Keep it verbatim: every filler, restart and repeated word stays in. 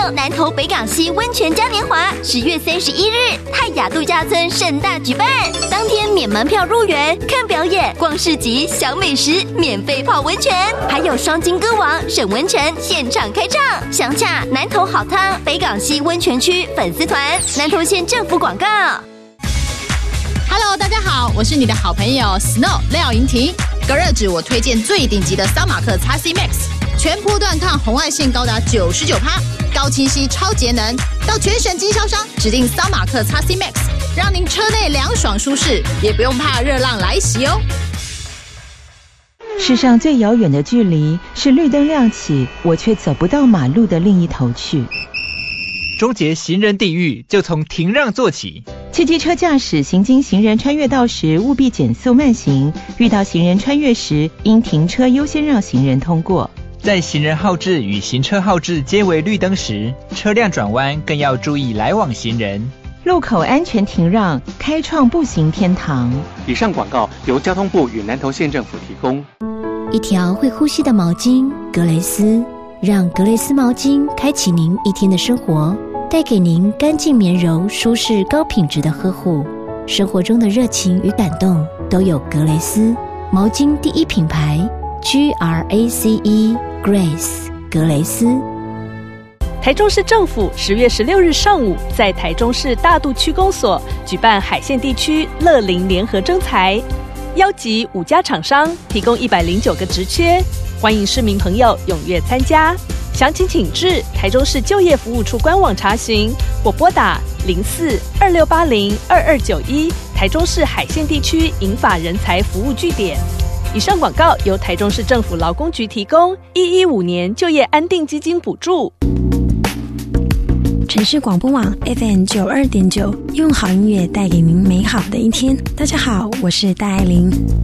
南投北港溪温泉嘉年华，十月三十一日泰雅度假村盛大举办，当天免门票入园，看表演、逛市集、享美食，免费泡温泉，还有双金歌王沈文成现场开唱。详洽南投好汤北港溪温泉区粉丝团，南投县政府广告。 Hello， 大家好，我是你的好朋友 Snow 廖莹婷。隔热纸我推荐最顶级的桑马克 X C Max， 全波段抗红外线高达 百分之九十九， 高清晰超节能，到全省经销商指定桑马克 X C Max， 让您车内凉爽舒适，也不用怕热浪来袭哦。 世上最遥远的距离是绿灯亮起，我却走不到马路的另一头去。 终结行人地狱，就从停让做起。 汽机车驾驶行经行人穿越道时，务必减速慢行；遇到行人穿越时，应停车优先让行人通过。 在行人号志与行车号志皆为绿灯时，车辆转弯更要注意来往行人。 路口安全停让，开创步行天堂。 以上广告由交通部与南投县政府提供。 一条会呼吸的毛巾，格蕾丝，让格蕾丝毛巾开启您一天的生活，带给您干净绵柔、舒适、高品质的呵护。生活中的热情与感动都有格蕾丝毛巾第一品牌 G R A C E Grace 格蕾丝。 台中市政府十月十六日上午在台中市大肚区公所举办海线地区乐龄联合征才，邀集五家厂商，提供一百零九个职缺，欢迎市民朋友踊跃参加。详情请至台中市就业服务处官网查询，或拨打零四二六八零二二九一台中市海线地区银发人才服务据点。以上广告由台中市政府劳工局提供，一一五年就业安定基金补助。 城市广播网 F M 九二点九，用好音乐带给您美好的一天。大家好，我是戴爱玲。